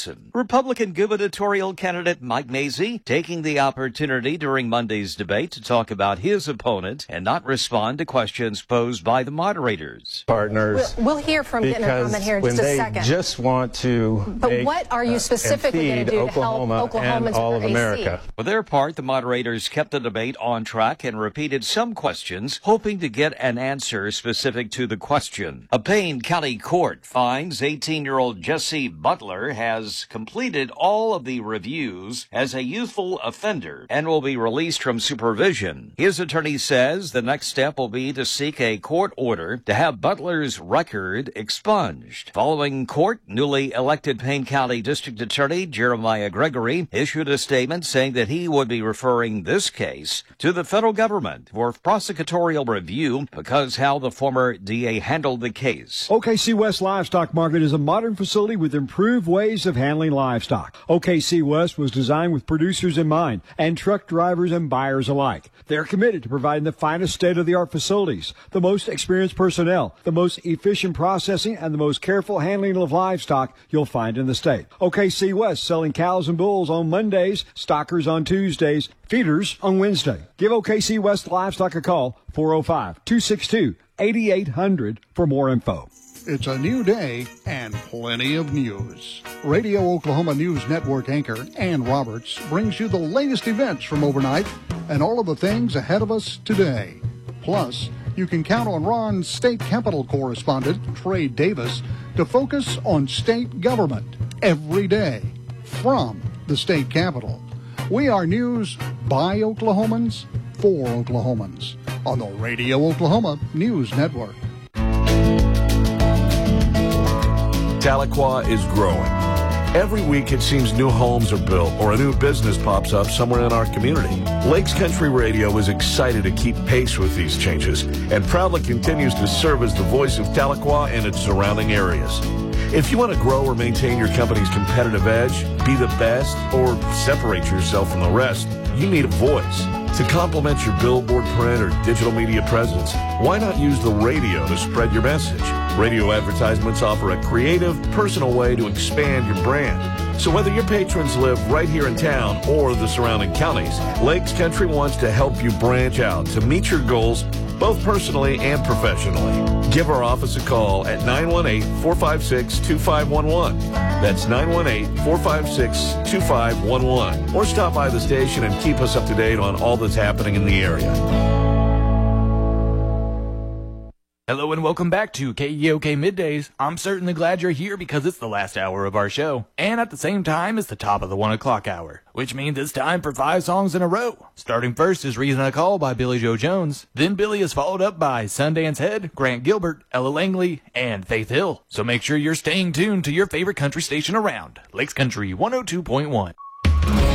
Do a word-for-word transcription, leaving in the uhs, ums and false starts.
Davidson. Republican gubernatorial candidate Mike Mazzei taking the opportunity during Monday's debate to talk about his opponent and not respond to questions posed by the moderators. Partners. We'll, we'll hear from getting a comment here in just a second. When they just want to But make, what are you specifically uh, going to do Oklahoma to help Oklahomans and all of with their A C? America? For their part, the moderators kept the debate on track and repeated some questions, hoping to get an answer specific to the question. A Payne County court finds eighteen-year-old Jesse Butler has completed all of the reviews as a youthful offender and will be released from supervision. His attorney says the next step will be to seek a court order to have Butler's record expunged. Following court, newly elected Payne County District Attorney Jeremiah Gregory issued a statement saying that he would be referring this case to the federal government for prosecutorial review because how the former D A handled the case. O K C West Livestock Market is a modern facility with improved ways of handling livestock. O K C West was designed with producers in mind and truck drivers and buyers alike. They're committed to providing the finest state-of-the-art facilities, the most experienced personnel, the most efficient processing, and the most careful handling of livestock you'll find in the state. O K C West selling cows and bulls on Mondays, stockers on Tuesdays, feeders on Wednesday. Give O K C West Livestock a call, four oh five, two six two, eight eight hundred for more info. It's a new day and plenty of news. Radio Oklahoma News Network anchor Ann Roberts brings you the latest events from overnight and all of the things ahead of us today. Plus, you can count on Ron's state capitol correspondent, Trey Davis, to focus on state government every day from the state capitol. We are news by Oklahomans for Oklahomans on the Radio Oklahoma News Network. Tahlequah is growing. Every week it seems new homes are built or a new business pops up somewhere in our community. Lakes Country Radio is excited to keep pace with these changes and proudly continues to serve as the voice of Tahlequah and its surrounding areas. If you want to grow or maintain your company's competitive edge, be the best, or separate yourself from the rest, you need a voice. To complement your billboard, print, or digital media presence, why not use the radio to spread your message? Radio advertisements offer a creative, personal way to expand your brand. So whether your patrons live right here in town or the surrounding counties, Lakes Country wants to help you branch out to meet your goals both personally and professionally. Give our office a call at nine one eight, four five six, two five one one. That's nine one eight, four five six, two five one one. Or stop by the station and keep us up to date on all that's happening in the area. Hello and welcome back to K E O K Middays. I'm certainly glad you're here because it's the last hour of our show. And at the same time, it's the top of the one o'clock hour, which means it's time for five songs in a row. Starting first is Reason I Call by Billy Joe Jones. Then Billy is followed up by Sundance Head, Grant Gilbert, Ella Langley, and Faith Hill. So make sure you're staying tuned to your favorite country station around, Lakes Country one oh two point one.